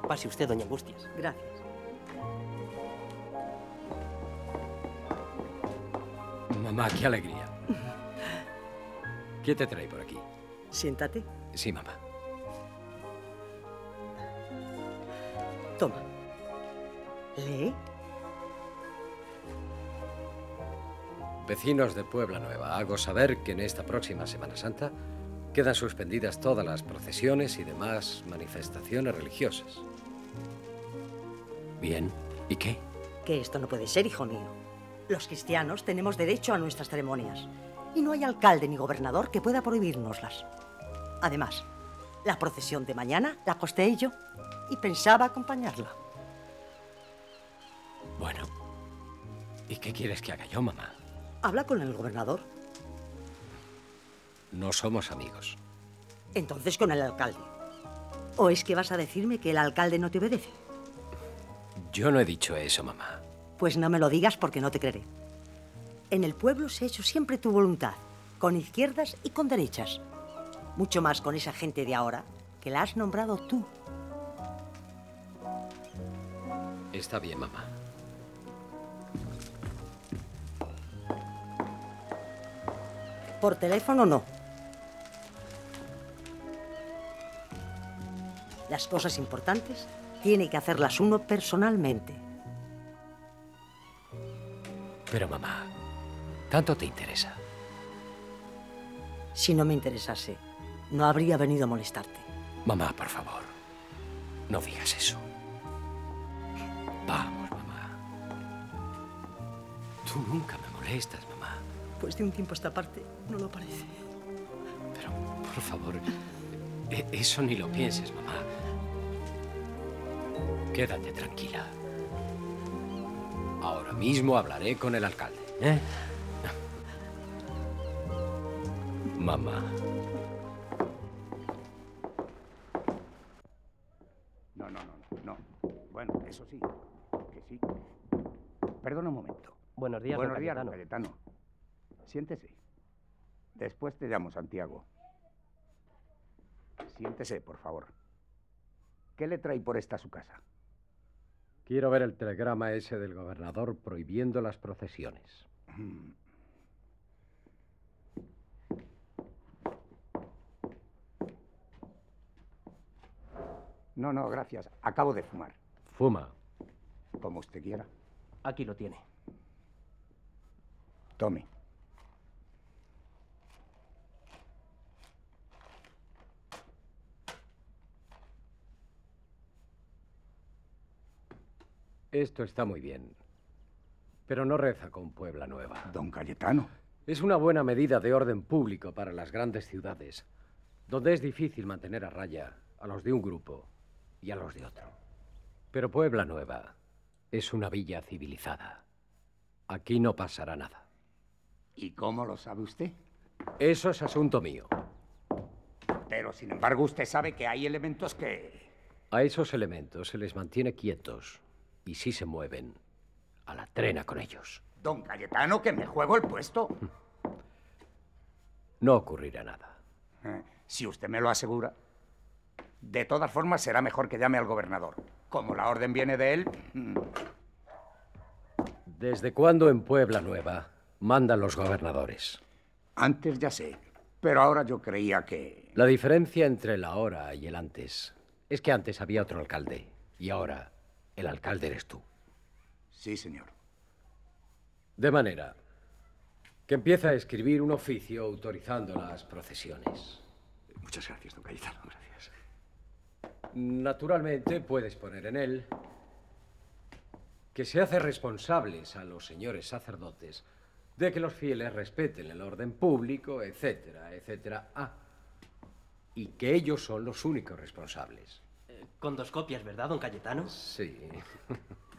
Pase usted, doña Angustias. Gracias. Mamá, qué alegría. ¿Qué te trae por aquí? Siéntate. Sí, mamá. Toma. Lee. Vecinos de Puebla Nueva, hago saber que en esta próxima Semana Santa quedan suspendidas todas las procesiones y demás manifestaciones religiosas. Bien, ¿y qué? Que esto no puede ser, hijo mío. Los cristianos tenemos derecho a nuestras ceremonias. Y no hay alcalde ni gobernador que pueda prohibírnoslas. Además, la procesión de mañana la costeé yo y pensaba acompañarla. Bueno, ¿y qué quieres que haga yo, mamá? Habla con el gobernador. No somos amigos. Entonces con el alcalde. ¿O es que vas a decirme que el alcalde no te obedece? Yo no he dicho eso, mamá. Pues no me lo digas porque no te creeré. En el pueblo se ha hecho siempre tu voluntad, con izquierdas y con derechas. Mucho más con esa gente de ahora que la has nombrado tú. Está bien, mamá. Por teléfono no. Las cosas importantes tiene que hacerlas uno personalmente. Pero, mamá, ¿tanto te interesa? Si no me interesase, no habría venido a molestarte. Mamá, por favor, no digas eso. Vamos, mamá. Tú nunca me molestas, mamá. Pues de un tiempo a esta parte no lo parece. Pero, por favor, eso ni lo pienses, mamá. Quédate tranquila. Ahora mismo hablaré con el alcalde, ¿eh? Mamá. No. Bueno, eso sí, que sí. Perdona un momento. Buenos días, Buenos don días, Cayetano. don Cayetano. Siéntese. Después te llamo, Santiago. Siéntese, por favor. ¿Qué le trae por esta su casa? Quiero ver el telegrama ese del gobernador prohibiendo las procesiones. No, gracias. Acabo de fumar. Fuma. Como usted quiera. Aquí lo tiene. Tome. Esto está muy bien, pero no reza con Puebla Nueva. Don Cayetano. Es una buena medida de orden público para las grandes ciudades, donde es difícil mantener a raya a los de un grupo y a los de otro. Pero Puebla Nueva es una villa civilizada. Aquí no pasará nada. ¿Y cómo lo sabe usted? Eso es asunto mío. Pero, sin embargo, usted sabe que hay elementos que... A esos elementos se les mantiene quietos. Y si se mueven, a la trena con ellos. Don Cayetano, que me juego el puesto. No ocurrirá nada. Si usted me lo asegura. De todas formas, será mejor que llame al gobernador. Como la orden viene de él... ¿Desde cuándo en Puebla Nueva mandan los gobernadores? Antes ya sé, pero ahora yo creía que... La diferencia entre el ahora y el antes es que antes había otro alcalde y ahora el alcalde eres tú. Sí, señor. De manera que empieza a escribir un oficio autorizando las procesiones. Muchas gracias, don Cayetano, gracias. Naturalmente puedes poner en él que se hace responsables a los señores sacerdotes de que los fieles respeten el orden público, etcétera, etcétera. Y que ellos son los únicos responsables. Con 2 copias, ¿verdad, don Cayetano? Sí.